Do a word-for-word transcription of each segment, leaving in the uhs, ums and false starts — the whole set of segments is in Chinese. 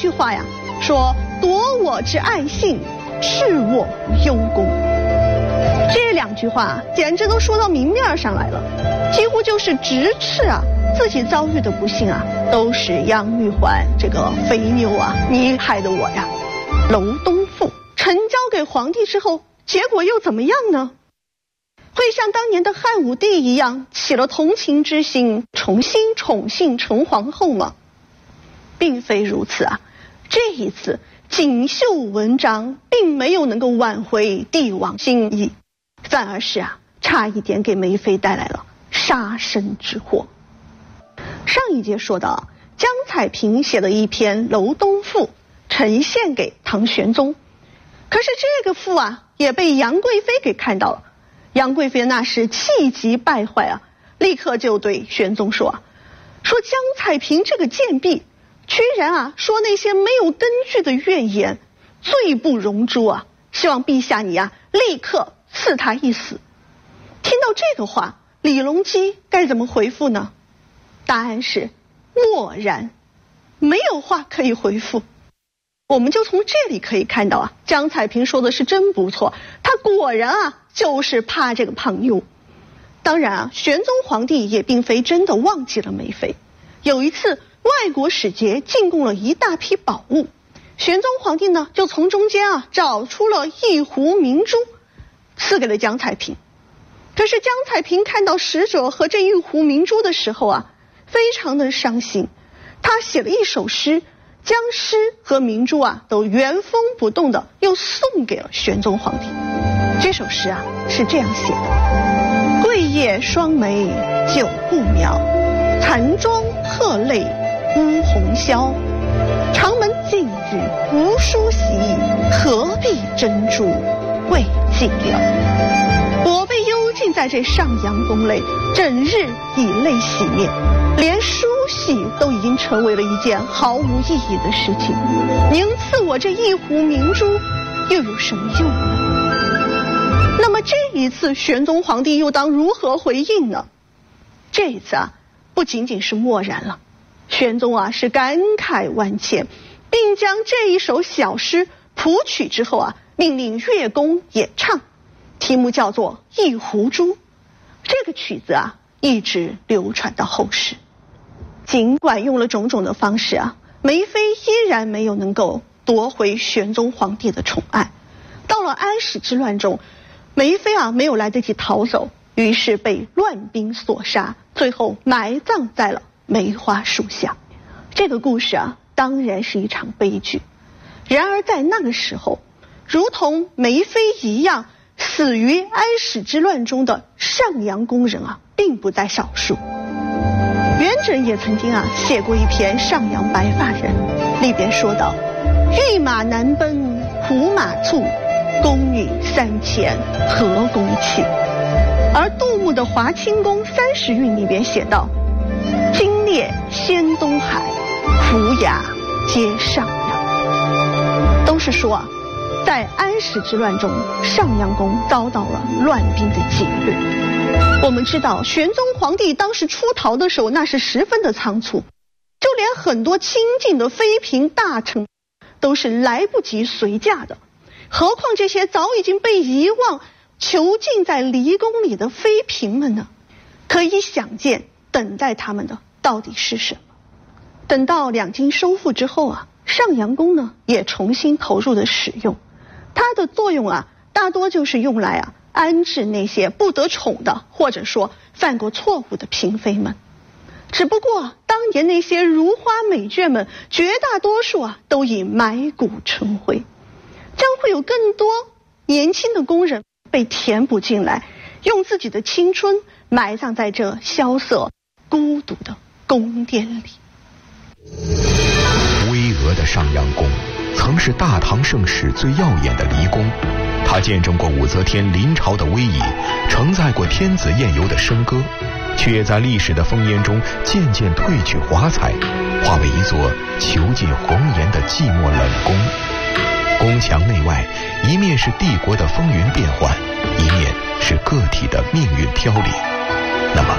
句话呀，说夺我之爱信，治我忧功。这两句话简直都说到明面上来了，几乎就是直斥啊自己遭遇的不幸啊，都是杨玉环这个肥妞啊，你害得我呀。娄东赋呈交给皇帝之后，结果又怎么样呢？会像当年的汉武帝一样起了同情之心，重新宠幸成皇后吗？并非如此啊，这一次锦绣文章并没有能够挽回帝王心意，反而是啊差一点给梅妃带来了杀身之祸。上一节说到，江彩萍写了一篇《娄东赋》呈献给唐玄宗，可是这个赋啊也被杨贵妃给看到了。杨贵妃那是气急败坏啊，立刻就对玄宗说啊，说江彩萍这个贱婢居然啊说那些没有根据的怨言，罪不容诛啊，希望陛下你啊立刻赐他一死。听到这个话，李隆基该怎么回复呢？答案是默然，没有话可以回复。我们就从这里可以看到啊，江彩萍说的是真不错，她果然啊就是怕这个胖妞。当然啊，玄宗皇帝也并非真的忘记了梅妃。有一次外国使节进贡了一大批宝物，玄宗皇帝呢就从中间啊找出了一壶明珠，赐给了江彩萍。可是江彩萍看到使者和这一壶明珠的时候啊，非常的伤心，他写了一首诗，将诗和明珠啊都原封不动的又送给了玄宗皇帝。这首诗啊是这样写的：桂叶双眉久不描，残妆鹤泪乌红绡。长门净日无梳洗，何必珍珠为寂寥。我被幽禁在这上阳宫内，整日以泪洗面，连梳洗都已经成为了一件毫无意义的事情。您赐我这一壶明珠，又有什么用呢？那么这一次玄宗皇帝又当如何回应呢？这一次啊，不仅仅是默然了，玄宗啊是感慨万千，并将这一首小诗谱曲之后啊，命令乐工演唱，题目叫做《一壶珠》。这个曲子啊，一直流传到后世。尽管用了种种的方式啊，梅妃依然没有能够夺回玄宗皇帝的宠爱。到了安史之乱中，梅妃啊没有来得及逃走，于是被乱兵所杀，最后埋葬在了梅花树下。这个故事啊，当然是一场悲剧。然而在那个时候，如同梅妃一样死于安史之乱中的上阳宫人啊，并不在少数。元稹也曾经啊写过一篇《上阳白发人》，里边说道：御马难奔胡马促，宫女三千何宫泣。而杜牧的《华清宫三十韵》里边写道：金烈先东海，府雅皆上阳。都是说啊，在安史之乱中，上阳宫遭到了乱兵的劫掠。我们知道玄宗皇帝当时出逃的时候，那是十分的仓促，就连很多亲近的妃嫔大臣都是来不及随驾的，何况这些早已经被遗忘囚禁在离宫里的妃嫔们呢？可以想见等待他们的到底是什么。等到两京收复之后啊，上阳宫呢也重新投入了使用，它的作用啊大多就是用来啊安置那些不得宠的，或者说犯过错误的嫔妃们。只不过当年那些如花美眷们，绝大多数啊都已埋骨成灰，将会有更多年轻的宫人被填补进来，用自己的青春埋葬在这萧瑟孤独的宫殿里。 巍峨的上阳宫曾是大唐盛世最耀眼的离宫，它见证过武则天临朝的威仪，承载过天子宴游的笙歌，却在历史的烽烟中渐渐褪去华彩，化为一座囚禁红颜的寂寞冷宫。宫墙内外，一面是帝国的风云变幻，一面是个体的命运飘零。那么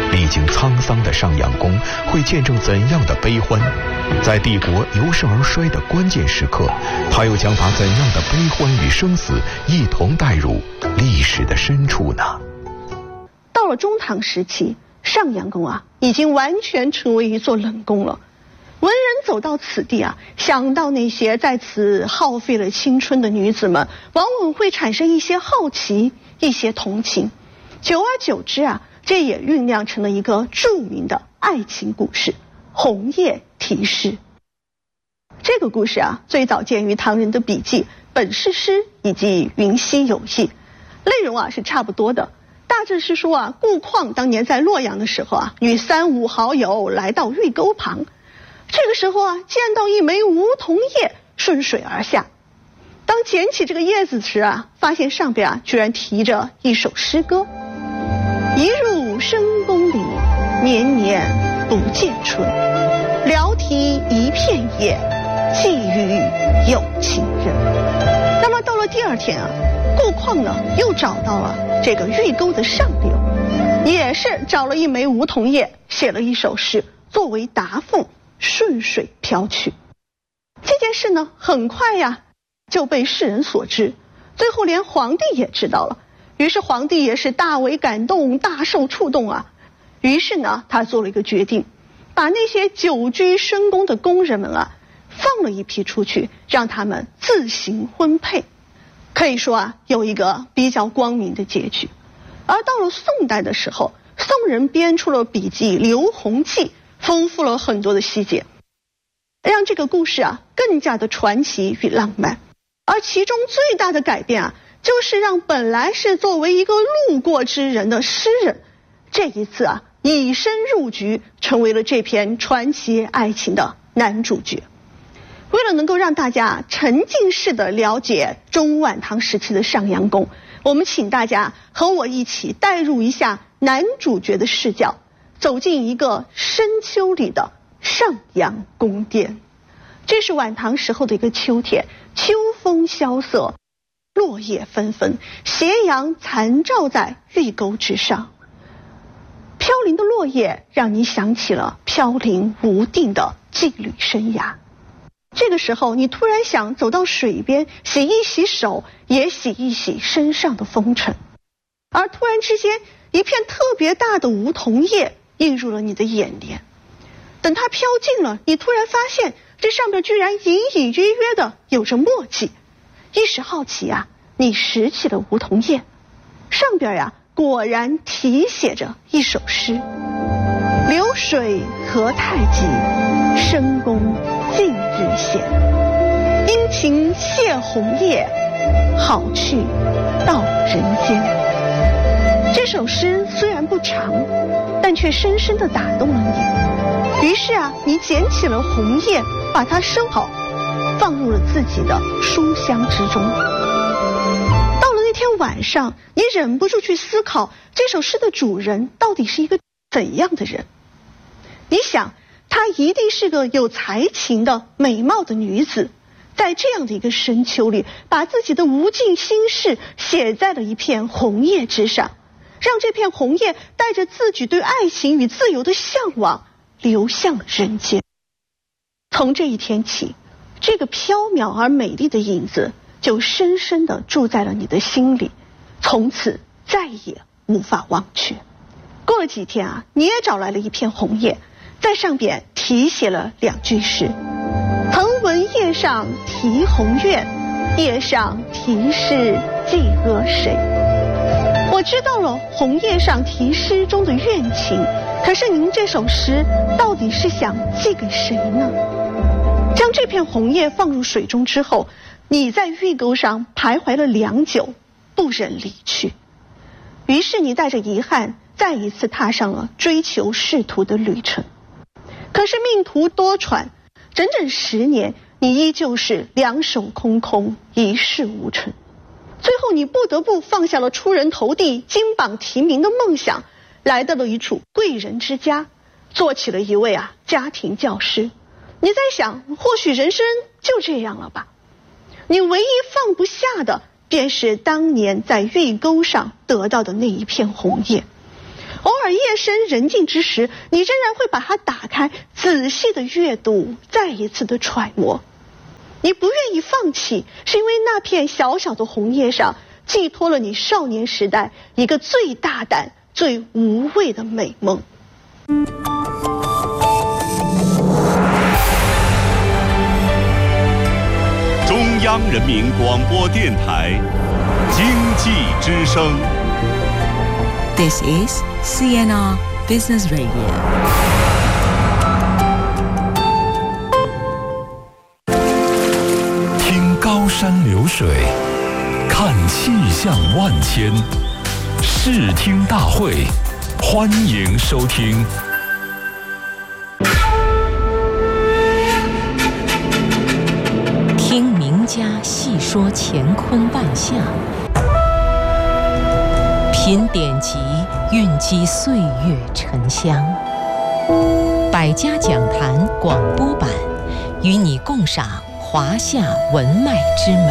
历经沧桑的上阳宫会见证怎样的悲欢？在帝国由盛而衰的关键时刻，他又将把怎样的悲欢与生死一同带入历史的深处呢？ 到了中唐时期，上阳宫啊，已经完全成为一座冷宫了。文人走到此地啊，想到那些在此耗费了青春的女子们，往往会产生一些好奇，一些同情。久而久之啊，这也酝酿成了一个著名的爱情故事——红叶题诗。这个故事啊，最早见于唐人的笔记《本事诗》以及《云溪有义》，内容啊是差不多的。大致是说啊，顾况当年在洛阳的时候啊，与三五好友来到玉沟旁。这个时候啊，见到一枚梧桐叶顺水而下。当捡起这个叶子时啊，发现上边啊居然题着一首诗歌：一入深宫里，年年不见春。聊题一片叶，寄予有情人。那么到了第二天啊，顾况呢又找到了这个玉沟的上流，也是找了一枚梧桐叶，写了一首诗作为答复。顺水飘去。这件事呢，很快呀就被世人所知，最后连皇帝也知道了。于是皇帝也是大为感动，大受触动啊。于是呢，他做了一个决定，把那些久居深宫的宫人们啊，放了一批出去，让他们自行婚配。可以说啊，有一个比较光明的结局。而到了宋代的时候，宋人编出了笔记《刘弘记》，丰富了很多的细节，让这个故事啊更加的传奇与浪漫。而其中最大的改变啊，就是让本来是作为一个路过之人的诗人，这一次啊以身入局，成为了这篇传奇爱情的男主角。为了能够让大家沉浸式的了解中晚唐时期的上阳宫，我们请大家和我一起带入一下男主角的视角，走进一个深秋里的上阳宫殿。这是晚唐时候的一个秋天，秋风萧瑟，落叶纷纷，斜阳残照在玉沟之上。飘零的落叶让你想起了飘零无定的羁旅生涯。这个时候你突然想走到水边，洗一洗手，也洗一洗身上的风尘。而突然之间，一片特别大的梧桐叶映入了你的眼帘。等它飘近了，你突然发现这上面居然隐隐约约的有着墨迹。一时好奇啊，你拾起了梧桐叶，上边呀果然题写着一首诗：流水何太急，深宫近日闲。殷勤谢红叶，好去到人间。这首诗虽然不长，但却深深地打动了你。于是啊，你捡起了红叶，把它收好，放入了自己的书箱之中。到了那天晚上，你忍不住去思考，这首诗的主人到底是一个怎样的人？你想，她一定是个有才情的美貌的女子，在这样的一个深秋里，把自己的无尽心事写在了一片红叶之上，让这片红叶带着自己对爱情与自由的向往流向了人间。从这一天起，这个飘渺而美丽的影子就深深地住在了你的心里，从此再也无法忘却。过了几天啊，你也找来了一片红叶，在上边题写了两句诗：曾闻叶上题红愿，叶上题诗寄阿谁。我知道了红叶上题诗中的怨情，可是您这首诗到底是想寄给谁呢？将这片红叶放入水中之后，你在玉沟上徘徊了良久，不忍离去。于是你带着遗憾，再一次踏上了追求仕途的旅程。可是命途多舛，整整十年，你依旧是两手空空，一事无成。最后你不得不放下了出人头地、金榜题名的梦想，来到了一处贵人之家，做起了一位啊家庭教师。你在想，或许人生就这样了吧。你唯一放不下的，便是当年在玉沟上得到的那一片红叶。 偶尔夜深人静之时，你仍然会把它打开，仔细的阅读，再一次的揣摩。你不愿意放弃，是因为那片小小的红叶上寄托了你少年时代一个最大胆、最无畏的美梦。 中央人民广播电台经济之声。 This is C N R Business Radio。 听高山流水，看气象万千，视听大会，欢迎收听。 听名家细说乾坤万象，品典籍，蕴积岁月沉香。百家讲坛广播版，与你共赏华夏文脉之美。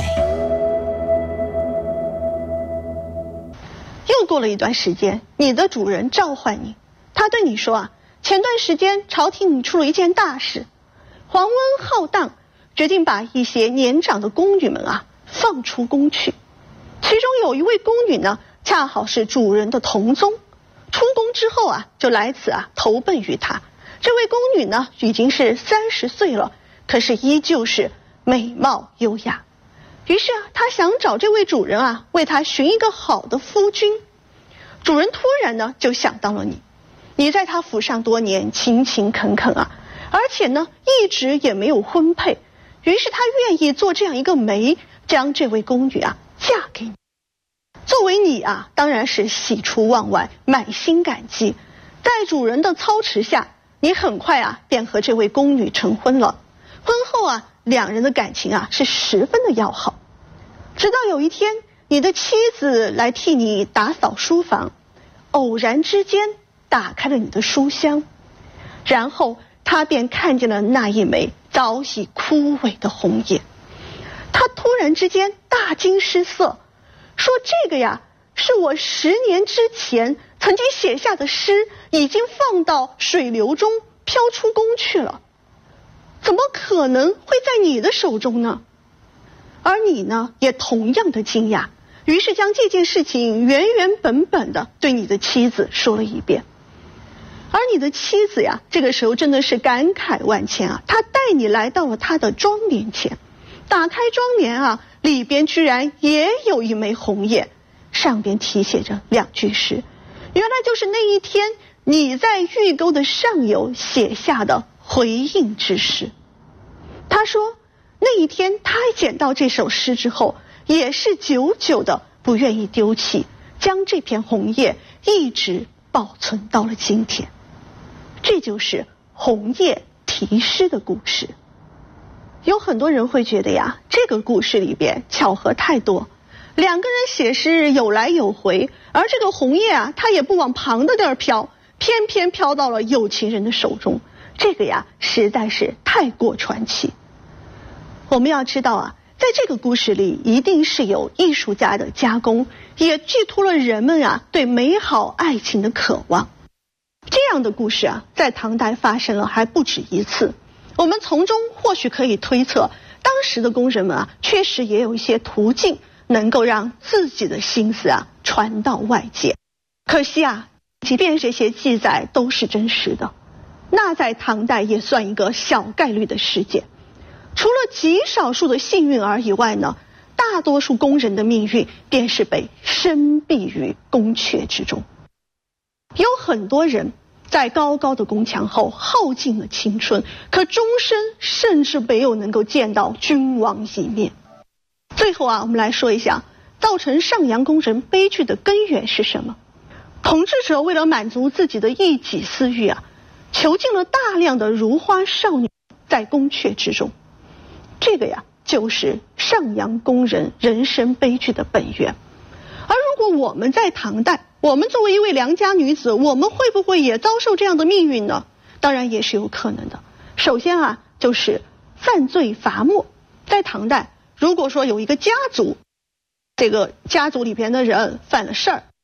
又过了一段时间，你的主人召唤你，他对你说啊，前段时间朝廷出了一件大事，皇温浩荡，决定把一些年长的宫女们啊放出宫去。其中有一位宫女呢，恰好是主人的同宗，出宫之后啊，就来此啊投奔于他。这位宫女呢，已经是三十岁了，可是依旧是美貌优雅。于是啊，他想找这位主人啊，为他寻一个好的夫君。主人突然呢，就想到了你，你在他府上多年，勤勤恳恳啊，而且呢，一直也没有婚配。于是他愿意做这样一个媒，将这位宫女啊嫁给你。作为你啊，当然是喜出望外，满心感激。在主人的操持下，你很快啊便和这位宫女成婚了。婚后啊，两人的感情啊是十分的要好。直到有一天，你的妻子来替你打扫书房，偶然之间打开了你的书箱，然后他便看见了那一枚早已枯萎的红叶。他突然之间大惊失色，说这个呀，是我十年之前曾经写下的诗，已经放到水流中飘出宫去了，怎么可能会在你的手中呢？而你呢，也同样的惊讶，于是将这件事情原原本本的对你的妻子说了一遍。而你的妻子呀，这个时候真的是感慨万千啊！她带你来到了她的妆奁前，打开妆奁啊，里边居然也有一枚红叶，上边题写着两句诗，原来就是那一天你在玉沟的上游写下的回应之诗。他说，那一天他捡到这首诗之后，也是久久的不愿意丢弃，将这片红叶一直保存到了今天。这就是红叶题诗的故事。有很多人会觉得呀，这个故事里边巧合太多，两个人写诗有来有回，而这个红叶啊，它也不往旁的地儿飘，偏偏飘到了有情人的手中，这个呀实在是太过传奇。我们要知道啊，在这个故事里一定是有艺术家的加工，也寄托了人们啊对美好爱情的渴望。这样的故事啊，在唐代发生了还不止一次。我们从中或许可以推测，当时的工人们啊，确实也有一些途径能够让自己的心思啊传到外界。可惜啊，即便这些记载都是真实的，那在唐代也算一个小概率的事件。除了极少数的幸运儿以外呢，大多数工人的命运便是被深蔽于宫阙之中。有很多人在高高的宫墙后耗尽了青春，可终身甚至没有能够见到君王一面。最后啊，我们来说一下造成上阳工人悲剧的根源是什么。统治者为了满足自己的一己私欲啊，囚禁了大量的如花少女在宫阙之中。这个呀，就是上阳工人人生悲剧的本源。而如果我们在唐代，我们作为一位良家女子，我们会不会也遭受这样的命运呢？当然也是有可能的。首先啊，就是犯罪罚没。在唐代，如果说有一个家族，这个家族里边的人犯了事儿，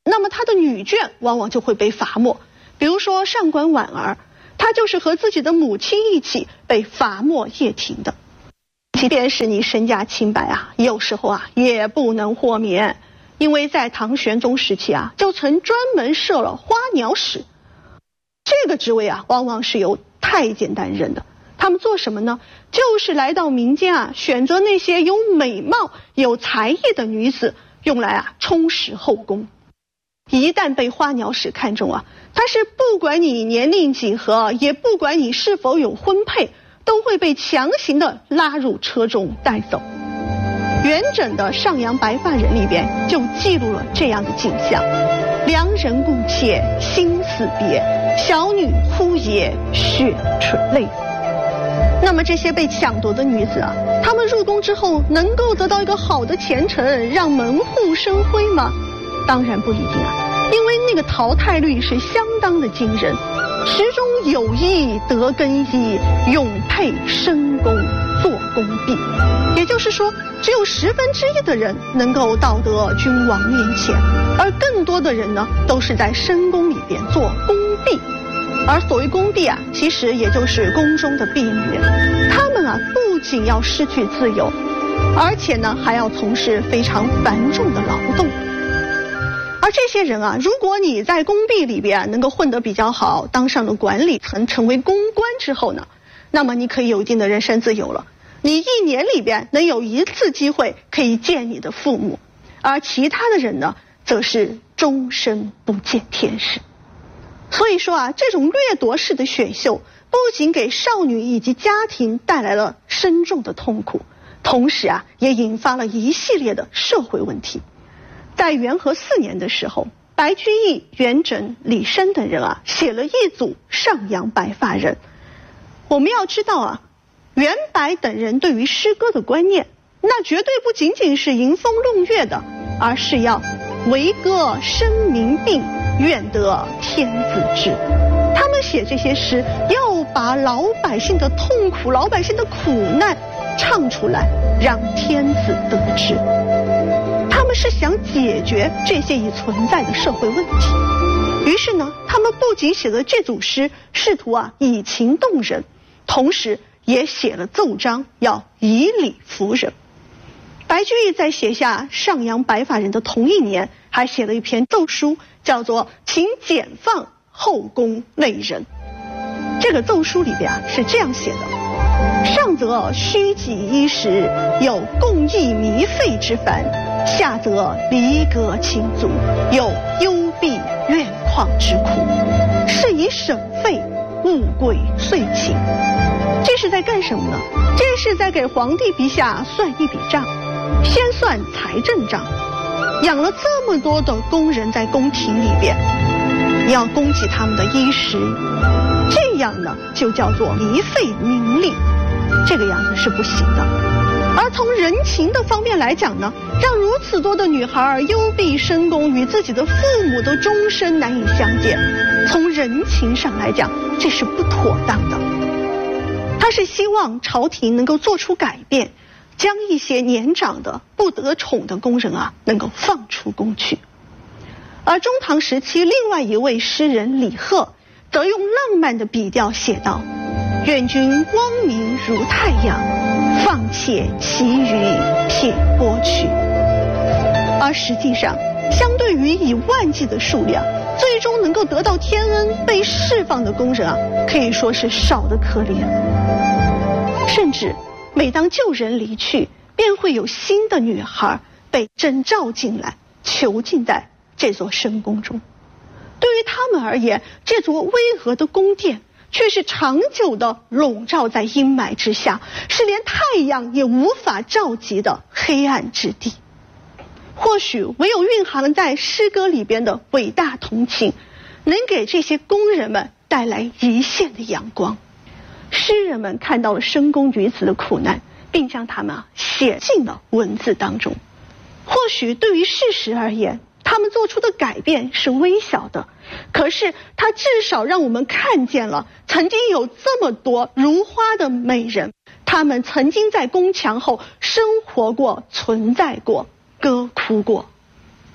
那么他的女眷往往就会被罚没。比如说上官婉儿，她就是和自己的母亲一起被罚没掖庭的。即便是你身家清白啊，有时候啊也不能豁免，因为在唐玄宗时期啊，就曾专门设了花鸟使。这个职位啊，往往是由太监担任的。他们做什么呢？就是来到民间啊，选择那些有美貌、有才艺的女子，用来啊充实后宫。一旦被花鸟使看中啊，他是不管你年龄几何，也不管你是否有婚配，都会被强行的拉入车中带走。元稹的《上阳白发人》里边就记录了这样的景象：良人顾妾心似别，小女哭也血垂泪。那么这些被抢夺的女子啊，她们入宫之后能够得到一个好的前程，让门户生辉吗？当然不一定啊，因为那个淘汰率是相当的惊人。池中有意得更衣，永配深宫做宫婢。也就是说，只有十分之一的人能够到得君王面前，而更多的人呢，都是在深宫里边做宫婢。而所谓宫婢啊，其实也就是宫中的婢女，她们啊不仅要失去自由，而且呢还要从事非常繁重的劳动。而这些人啊，如果你在宫婢里边能够混得比较好，当上了管理层，成为宫官之后呢，那么你可以有一定的人身自由了。你一年里边能有一次机会可以见你的父母，而其他的人呢，则是终身不见天日。所以说啊，这种掠夺式的选秀不仅给少女以及家庭带来了深重的痛苦，同时啊，也引发了一系列的社会问题。在元和四年的时候，白居易、元稹、李绅等人啊，写了一组《上阳白发人》。我们要知道啊，元白等人对于诗歌的观念，那绝对不仅仅是吟风弄月的，而是要为歌生民病，愿得天子知。他们写这些诗，要把老百姓的痛苦、老百姓的苦难唱出来，让天子得知。他们是想解决这些已存在的社会问题。于是呢，他们不仅写了这组诗，试图啊以情动人，同时也写了奏章，要以理服人。白居易在写下《上阳白发人》的同一年，还写了一篇奏书，叫做《请简放后宫内人》。这个奏书里边啊是这样写的：上则虚己衣食，有共议糜费之烦；下则离隔亲族，有幽闭怨旷之苦。是以省费，物贵岁勤。这是在干什么呢？这是在给皇帝陛下算一笔账。先算财政账，养了这么多的工人在宫廷里边，你要供给他们的衣食，这样呢就叫做糜费民力，这个样子是不行的。而从人情的方面来讲呢，让如此多的女孩幽闭深宫，与自己的父母都终身难以相见，从人情上来讲，这是不妥当的。他是希望朝廷能够做出改变，将一些年长的不得宠的宫人啊，能够放出宫去。而中唐时期另外一位诗人李贺，则用浪漫的笔调写道：愿君光明如太阳，放且其余撇拨去。而实际上，相对于以万计的数量，最终能够得到天恩被释放的宫人啊，可以说是少得可怜。甚至每当旧人离去，便会有新的女孩被征召进来，囚禁在这座深宫中。对于他们而言，这座巍峨的宫殿却是长久的笼罩在阴霾之下，是连太阳也无法照及的黑暗之地。或许唯有蕴含在诗歌里边的伟大同情，能给这些宫人们带来一线的阳光。诗人们看到了深宫女子的苦难，并将它们写进了文字当中。或许对于事实而言，他们做出的改变是微小的，可是它至少让我们看见了曾经有这么多如花的美人，她们曾经在宫墙后生活过、存在过、歌哭过。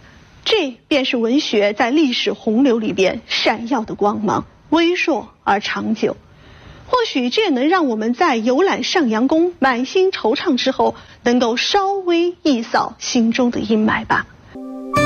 这便是文学在历史洪流里边闪耀的光芒，微弱而长久。或许这也能让我们在游览上阳宫满心惆怅之后，能够稍微一扫心中的阴霾吧。